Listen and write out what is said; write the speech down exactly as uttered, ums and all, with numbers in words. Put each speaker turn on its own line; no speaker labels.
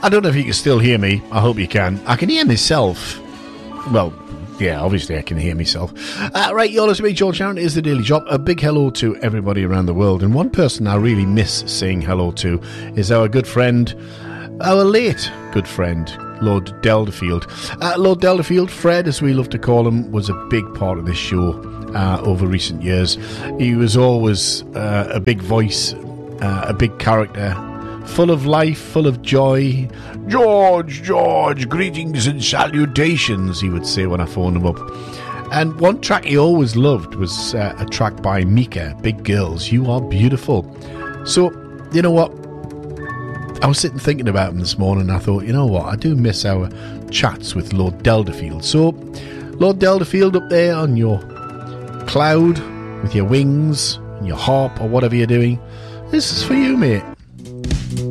I don't know if you can still hear me. I hope you can. I can hear myself. Well, yeah, obviously I can hear myself. Uh, right, you're listening to me, George Sharon. It is The Daily Job. A big hello to everybody around the world. And one person I really miss saying hello to is our good friend, our late good friend, Lord Delderfield. Uh, Lord Delderfield, Fred, as we love to call him, was a big part of this show uh, over recent years. He was always uh, a big voice, uh, a big character, full of life, full of joy. George, George, greetings and salutations, he would say when I phoned him up. And one track he always loved was uh, a track by Mika, Big Girls, You Are Beautiful. So, you know what? I was sitting thinking about him this morning and I thought, you know what? I do miss our chats with Lord Delderfield. So, Lord Delderfield up there on your cloud with your wings and your harp or whatever you're doing, this is for you, mate.